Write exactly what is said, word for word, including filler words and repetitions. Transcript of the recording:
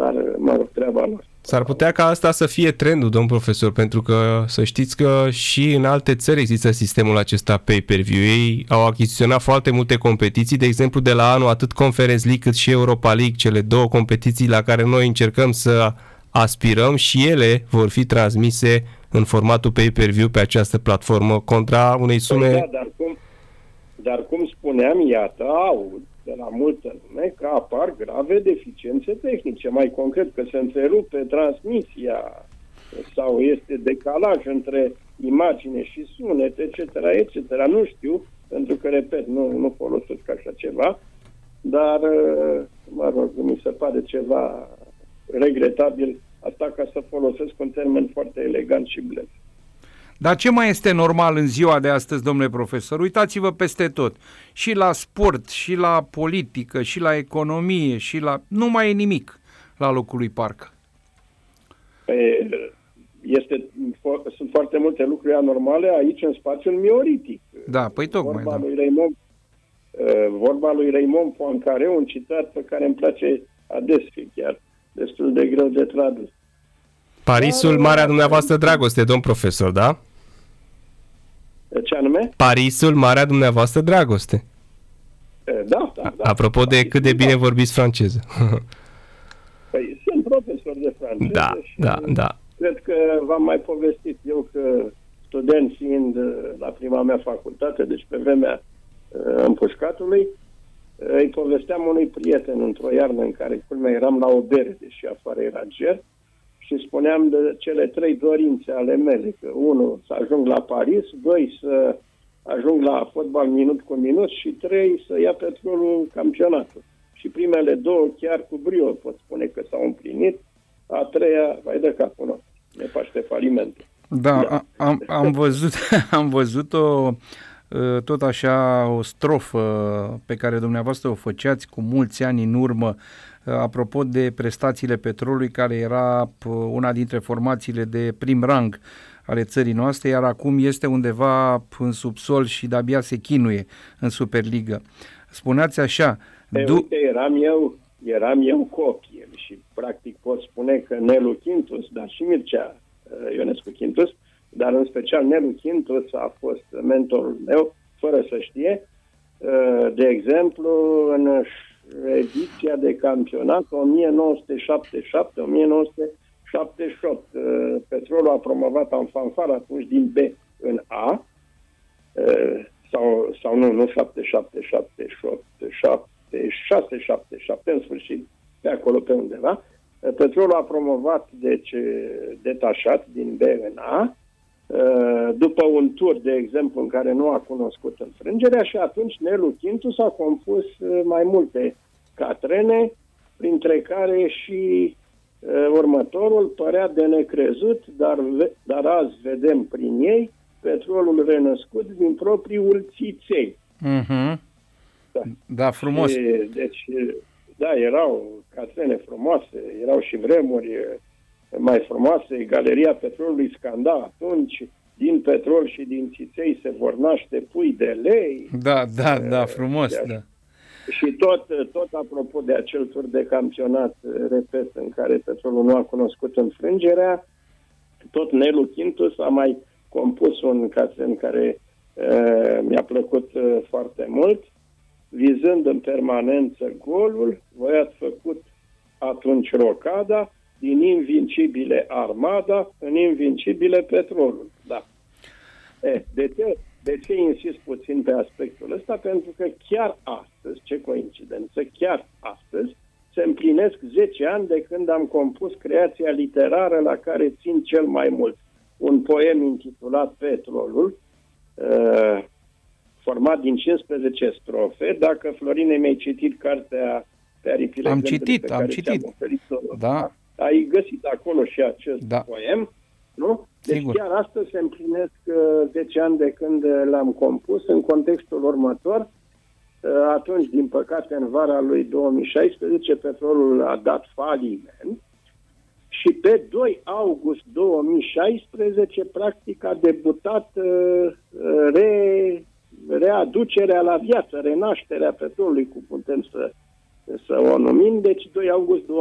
dar, mă rog, treaba noastră. S-ar putea ca asta să fie trendul, domn profesor, pentru că să știți că și în alte țări există sistemul acesta pay-per-view. Ei au achiziționat foarte multe competiții, de exemplu de la anul atât Conference League cât și Europa League, cele două competiții la care noi încercăm să aspirăm, și ele vor fi transmise în formatul pay-per-view pe această platformă contra unei sume... Păi da, dar cum, dar cum spuneam, iată, aud de la multă lume că apar grave deficiențe tehnice. Mai concret, că se întrerupe transmisia sau este decalaj între imagine și sunet, et cetera, et cetera. Nu știu, pentru că, repet, nu, nu folosesc așa ceva, dar, mă rog, mi se pare ceva regretabil asta, ca să folosesc un termen foarte elegant și blând. Dar ce mai este normal în ziua de astăzi, domnule profesor? Uitați-vă peste tot. Și la sport, și la politică, și la economie, și la... Nu mai e nimic la locul lui Parcă. Este, sunt foarte multe lucruri anormale aici, în spațiul mioritic. Da, păi tocmai, vorba da. Lui Raymond, vorba lui Raymond Poincaré, un citat pe care îmi place adesea, chiar destul de greu de tradus. Parisul, marea dumneavoastră dragoste, domn profesor, da? Ce anume? Parisul, marea dumneavoastră dragoste. Da, da, da. Apropo de Parisul, cât de bine da. vorbiți franceză. Păi, sunt profesor de franceză. Da, și da, da. cred că v-am mai povestit eu că, student fiind la prima mea facultate, deci pe vremea împușcatului, îi povesteam unui prieten într-o iarnă în care, culmea, eram la o bere, deși afară era ger, și spuneam de cele trei dorințe ale mele, că unul, să ajung la Paris, doi, să ajung la fotbal minut cu minut și trei, să ia Petrolul campionatul. Și primele două, chiar cu brio, pot spune că s-au împlinit, a treia, vai de capul nostru, ne paște falimentul. Da, da. Am, am văzut, am văzut-o tot așa, o strofă pe care dumneavoastră o făceați cu mulți ani în urmă, apropo de prestațiile Petrolului, care era una dintre formațiile de prim rang ale țării noastre, iar acum este undeva în subsol și de-abia se chinuie în Superligă. Spuneați așa... E, du- uite, eram eu, eram eu copil și practic pot spune că Nelu Chintus, dar și Mircea Ionescu Chintus, dar în special Nelu Chintus a fost mentorul meu, fără să știe. De exemplu, în ediția de campionat o mie nouă sute șaptezeci și șapte - o mie nouă sute șaptezeci și opt, Petrolul a promovat în fanfară atunci din B în A, sau, sau nu, nu șaptezeci și șapte, șaptezeci și opt, șaptezeci și șase, șaptezeci și șapte, în sfârșit, pe acolo, pe undeva. Petrolul a promovat, deci, detașat din B în A, după un tur, de exemplu, în care nu a cunoscut înfrângerea, și atunci Nelu Chintus a compus mai multe catrene, printre care și uh, următorul părea de necrezut, dar, dar azi vedem prin ei Petrolul renăscut din propriul țiței. Uh-huh. Da. Da, frumos. Și, deci, da, erau catrene frumoase, erau și vremuri mai frumoase. Galeria Petrolului scanda atunci: din petrol și din țiței se vor naște pui de lei. Da, da, da, frumos, de da. Și tot, tot apropo de acel tur de campionat, repet, în care Petrolul nu a cunoscut înfrângerea, tot Nelu Chintus a mai compus un catren care uh, mi-a plăcut uh, foarte mult, vizând în permanență golul. Voi ați făcut atunci rocada, din invincibile Armada în invincibile Petrolul. Da. Eh, de ce, de ce insist puțin pe aspectul ăsta? Pentru că chiar astăzi, ce coincidență, chiar astăzi se împlinesc zece ani de când am compus creația literară la care țin cel mai mult. Un poem intitulat Petrolul, uh, format din cincisprezece strofe. Dacă, Florine, mi-ai citit cartea pe aripile am citit, am citit. Da. Ai găsit acolo și acest da. poem, nu? Deci Sigur. chiar astăzi se împlinesc uh, zece ani de când l-am compus în contextul următor. Uh, atunci, din păcate, în vara lui două mii șaisprezece, Petrolul a dat faliment și pe doi august două mii șaisprezece, practic, a debutat uh, re, readucerea la viață, renașterea Petrolului, cum putem să, să o numim. Deci doi august două